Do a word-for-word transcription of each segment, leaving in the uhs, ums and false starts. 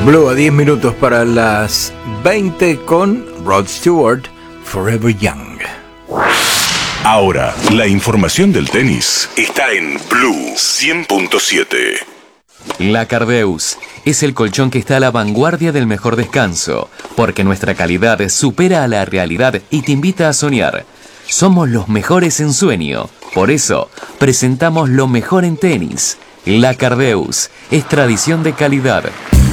Blue a diez minutos para las veinte con Rod Stewart, Forever Young. Ahora, la información del tenis está en Blue cien punto siete. La Cardeus es el colchón que está a la vanguardia del mejor descanso, porque nuestra calidad supera a la realidad y te invita a soñar. Somos los mejores en sueño, por eso presentamos lo mejor en tenis. La Cardeus es tradición de calidad.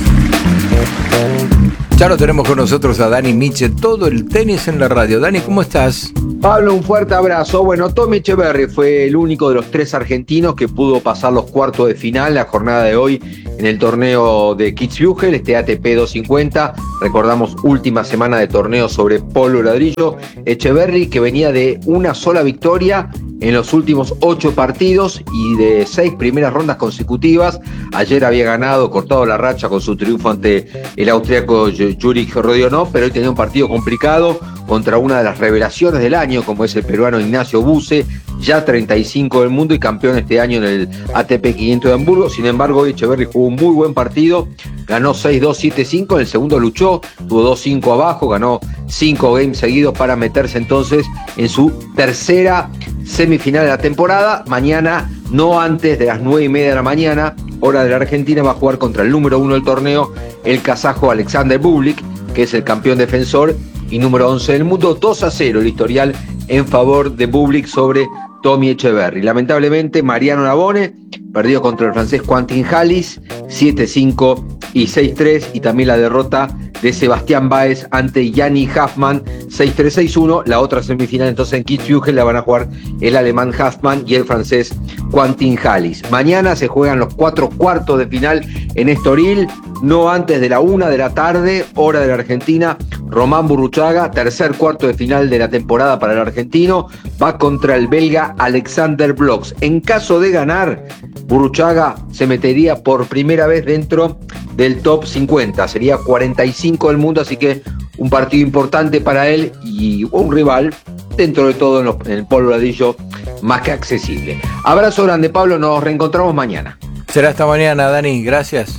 Ya lo tenemos con nosotros a Dani Miche, todo el tenis en la radio. Dani, ¿cómo estás? Pablo, un fuerte abrazo. Bueno, Tommy Echeverry fue el único de los tres argentinos que pudo pasar los cuartos de final la jornada de hoy en el torneo de Kitzbühel, este A T P doscientos cincuenta. Recordamos, última semana de torneo sobre polvo ladrillo. Echeverry, que venía de una sola victoria en los últimos ocho partidos y de seis primeras rondas consecutivas. Ayer había ganado, cortado la racha con su triunfo ante el austríaco Juric Rodionov, pero hoy tenía un partido complicado contra una de las revelaciones del año, como es el peruano Ignacio Buse, ya treinta y cinco del mundo y campeón este año en el A T P quinientos de Hamburgo. Sin embargo, hoy Echeverry jugó un muy buen partido, ganó seis dos, siete cinco, en el segundo luchó, tuvo dos cinco abajo, ganó cinco games seguidos para meterse entonces en su tercera semifinal de la temporada. Mañana, no antes de las nueve y media de la mañana, hora de la Argentina, va a jugar contra el número uno del torneo, el kazajo Alexander Bublik, que es el campeón defensor y número once del mundo. Dos a cero el historial en favor de Bublik sobre Tommy Echeverry. Lamentablemente, Mariano Navone perdió contra el francés Quentin Halys, siete cinco y seis tres, y también la derrota de Sebastián Báez ante Yanni Huffman, seis tres seis uno. La otra semifinal entonces en Kitzbühel la van a jugar el alemán Huffman y el francés Quentin Halys. Mañana se juegan los cuatro cuartos de final en Estoril, no antes de la una de la tarde, hora de la Argentina. Román Burruchaga, tercer cuarto de final de la temporada para el argentino, va contra el belga Alexander Blox. En caso de ganar, Burruchaga se metería por primera vez dentro del top cincuenta, sería cuarenta y cinco del mundo, así que un partido importante para él y un rival dentro de todo en, los, en el polvo ladrillo más que accesible. Abrazo grande, Pablo, nos reencontramos mañana. Será hasta mañana, Dani, gracias.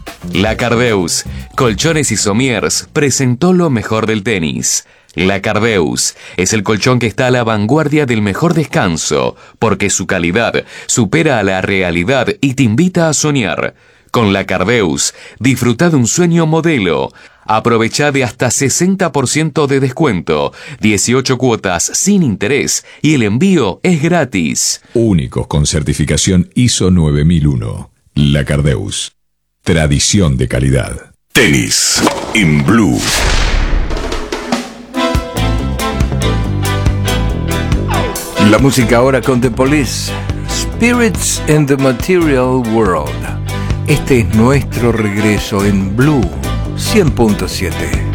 La Cardeus, Colchones y Somiers, presentó lo mejor del tenis. La Cardeus es el colchón que está a la vanguardia del mejor descanso, porque su calidad supera a la realidad y te invita a soñar. Con la Cardeus, disfruta de un sueño modelo. Aprovecha de hasta sesenta por ciento de descuento, dieciocho cuotas sin interés y el envío es gratis. Únicos con certificación I S O nueve mil uno. La Cardeus. Tradición de calidad. Tenis en Blue. La música ahora con The Police. Spirits in the Material World. Este es nuestro regreso en Blue cien punto siete.